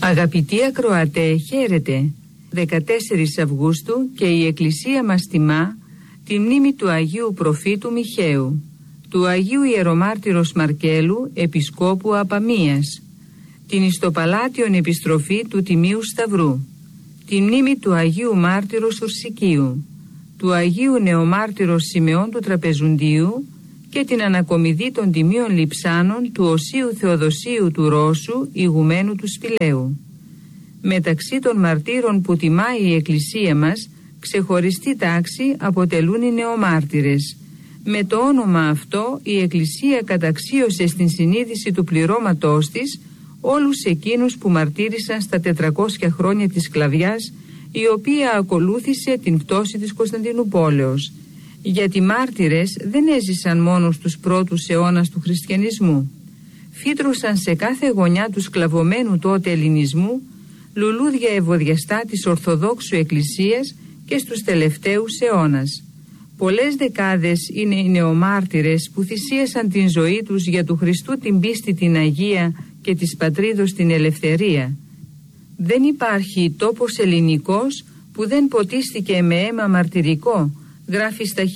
Αγαπητοί ακροατέ, χαίρετε. 14 Αυγούστου και η Εκκλησία μας τιμά τη μνήμη του Αγίου Προφήτου Μιχαίου, του Αγίου Ιερομάρτυρος Μαρκέλου, Επισκόπου Απαμίας, την ιστοπαλάτιον επιστροφή του Τιμίου Σταυρού, τη μνήμη του Αγίου Μάρτυρος Ουρσικίου, του Αγίου Νεομάρτυρος Σιμεών του Τραπεζουντίου και την ανακομιδή των τιμίων λειψάνων του Οσίου Θεοδοσίου του Ρώσου, ηγουμένου του Σπηλαίου. Μεταξύ των μαρτύρων που τιμάει η Εκκλησία μας, ξεχωριστή τάξη αποτελούν οι νεομάρτυρες. Με το όνομα αυτό η Εκκλησία καταξίωσε στην συνείδηση του πληρώματός της όλους εκείνους που μαρτύρησαν στα 400 χρόνια της σκλαβιάς, η οποία ακολούθησε την πτώση της Κωνσταντινουπόλεως. Γιατί μάρτυρες δεν έζησαν μόνο στους πρώτους αιώνας του χριστιανισμού. Φύτρωσαν σε κάθε γωνιά του σκλαβωμένου τότε ελληνισμού λουλούδια ευωδιαστά της Ορθοδόξου Εκκλησίας και στους τελευταίους αιώνας. Πολλές δεκάδες είναι οι νεομάρτυρες που θυσίασαν την ζωή τους για του Χριστού την πίστη την Αγία και της πατρίδος την ελευθερία. Δεν υπάρχει τόπος ελληνικός που δεν ποτίστηκε με αίμα μαρτυρικό, γράφει στα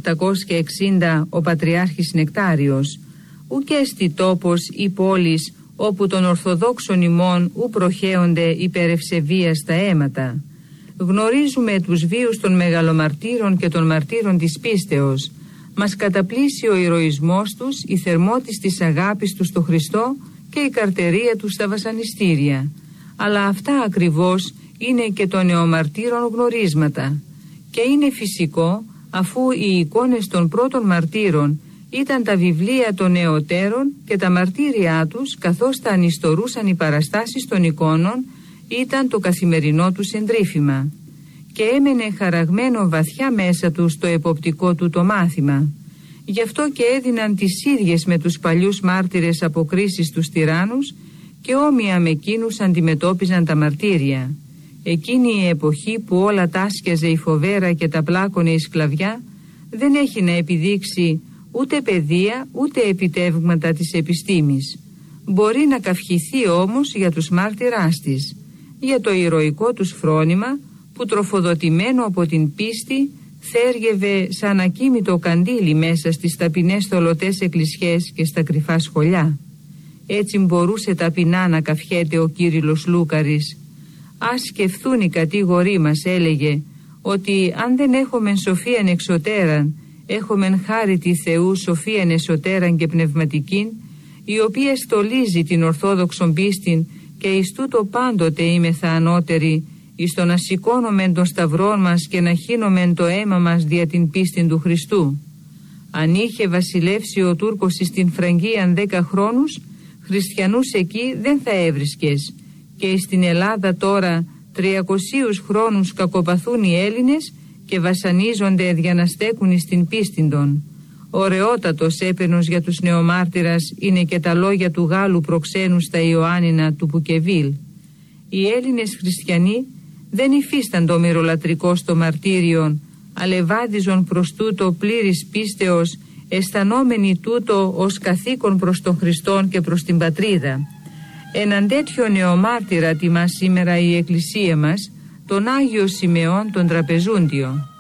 1860 ο Πατριάρχης Νεκτάριος. Ουκ έστι τόπος ή πόλης όπου των Ορθοδόξων ημών ου προχέονται υπερευσεβίας τα αίματα. Γνωρίζουμε τους βίους των μεγαλομαρτύρων και των μαρτύρων της πίστεως. Μας καταπλήσει ο ηρωισμός τους, η θερμότης της αγάπης τους στο Χριστό και η καρτερία τους στα βασανιστήρια. Αλλά αυτά ακριβώς είναι και των νεομαρτύρων γνωρίσματα. Και είναι φυσικό, αφού οι εικόνες των πρώτων μαρτύρων ήταν τα βιβλία των νεωτέρων και τα μαρτύρια τους, καθώς τα ανιστορούσαν οι παραστάσεις των εικόνων, ήταν το καθημερινό τους εντρίφημα. Και έμενε χαραγμένο βαθιά μέσα τους το εποπτικό του το μάθημα. Γι' αυτό και έδιναν τις ίδιες με τους παλιούς μάρτυρες αποκρίσεις στους τυράννους και όμοια με εκείνους αντιμετώπιζαν τα μαρτύρια. Εκείνη η εποχή που όλα τάσκιαζε η φοβέρα και τα πλάκωνε η σκλαβιά, δεν έχει να επιδείξει ούτε παιδεία ούτε επιτεύγματα της επιστήμης. Μπορεί να καυχηθεί όμως για τους μάρτυράς της, για το ηρωικό τους φρόνημα που τροφοδοτημένο από την πίστη θέργευε σαν ακίμητο καντήλι μέσα στις ταπεινές θολωτές εκκλησιές και στα κρυφά σχολιά. Έτσι μπορούσε ταπεινά να καυχέται ο Κύριλλος Λούκαρης. Ας σκεφτούν οι κατήγοροί μας, έλεγε, ότι αν δεν έχομεν σοφίαν εξωτέραν, έχομεν χάρητη Θεού σοφίαν εσωτέραν και πνευματικήν, η οποία στολίζει την ορθόδοξον πίστην και εις τούτο πάντοτε είμεθα ανώτεροι, εις το να σηκώνομεν των σταυρών μας και να χύνομεν το αίμα μας δια την πίστην του Χριστού. Αν είχε βασιλεύσει ο Τούρκος στην Φραγκίαν 10 χρόνους, χριστιανούς εκεί δεν θα έβρισκες. Και στην Ελλάδα τώρα 300 χρόνους κακοπαθούν οι Έλληνες και βασανίζονται για να στέκουν στην πίστην των. Ωραιότατος έπαινος για τους νεομάρτυρας είναι και τα λόγια του Γάλλου προξένου στα Ιωάννινα του Πουκεβίλ. Οι Έλληνες χριστιανοί δεν υφίσταντο μυρολατρικό στο μαρτύριον, αλλά ευάδιζον προς τούτο πλήρης πίστεως, αισθανόμενοι τούτο ως καθήκον προς τον Χριστόν και προς την πατρίδα. Έναν τέτοιο νεομάρτυρα τιμά σήμερα η Εκκλησία μας, τον Άγιο Σιμεών τον Τραπεζούντιο.